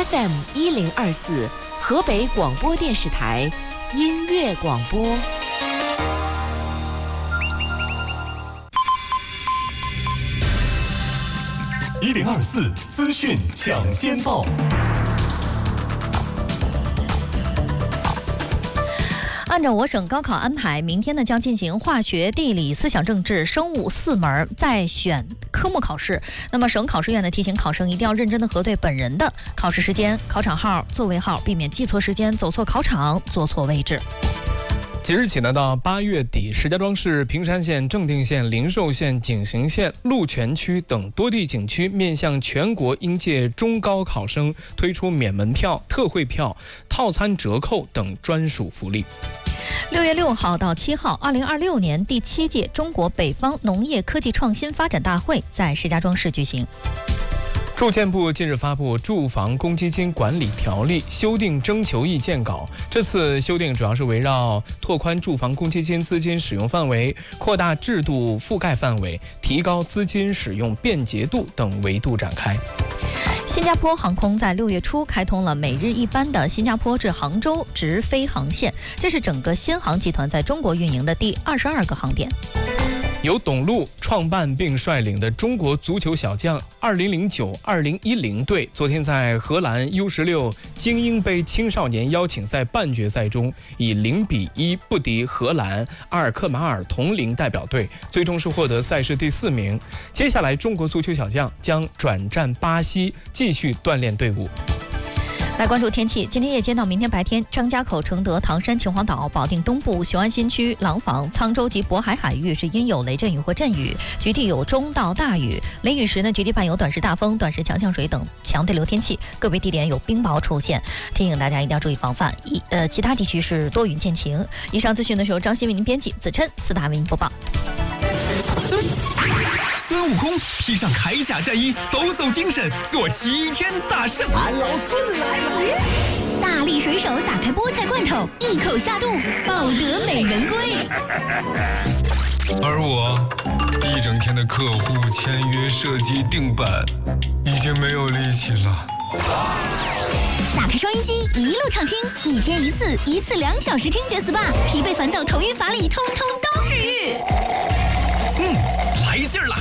FM 1024，河北广播电视台音乐广播。 1024资讯抢先报。 按照我省高考安排，明天呢将进行化学、地理、思想政治、生物4门在选科目考试。那么省考试院呢提醒考生一定要认真的核对本人的考试时间、考场号、座位号，避免记错时间、走错考场、坐错位置。 即日起呢，到8月底，石家庄市平山县、正定县、灵寿县、景行县、鹿泉区等多地景区面向全国应届中高考生推出免门票、特惠票、套餐折扣等专属福利。 6月6号到7号，2026年第7届中国北方农业科技创新发展大会在石家庄市举行。 住建部近日发布《住房公积金管理条例》修订征求意见稿。这次修订主要是围绕拓宽住房公积金资金使用范围、扩大制度覆盖范围、提高资金使用便捷度等维度展开。 新加坡航空在6月初开通了每日一班的新加坡至杭州直飞航线，这是整个新航集团在中国运营的第22个航点。 由董路创办并率领的中国足球小将2009-2010队，昨天在荷兰 U16 精英杯青少年邀请赛半决赛中，以0-1不敌荷兰阿尔克马尔同龄代表队，最终是获得赛事第4名。接下来，中国足球小将将转战巴西，继续锻炼队伍。 来关注天气，今天夜间到明天白天，张家口、承德、唐山、秦皇岛、保定东部、雄安新区、廊坊、沧州及渤海海域是阴有雷阵雨或阵雨，局地有中到大雨。雷雨时呢，局地伴有短时大风、短时强降水等强对流天气，个别地点有冰雹出现，提醒大家一定要注意防范。其他地区是多云见晴。以上资讯呢是由张欣为您编辑，子琛4大为您播报。 孙悟空披上铠甲战衣，抖擞精神，做齐天大圣。 俺老孙来也！ 大力水手打开菠菜罐头，一口下肚，抱得美人归。 而我一整天的客户签约、设计、定版，已经没有力气了。 打开收音机，一路畅听，1天1次，1次2小时听觉 SPA， 疲惫烦躁、头晕乏力，通通都治愈。 来劲儿了！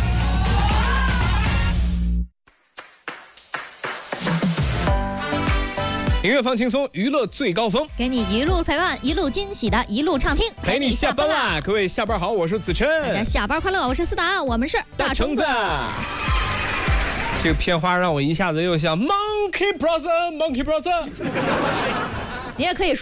音乐放轻松，娱乐最高峰， 给你一路陪伴，一路惊喜的，一路畅听， 陪你下班啦！各位下班好，我是子琛， 大家下班快乐，我是思达，我们是大橙子。这个片花让我一下子又想 Monkey Brother， 你也可以说。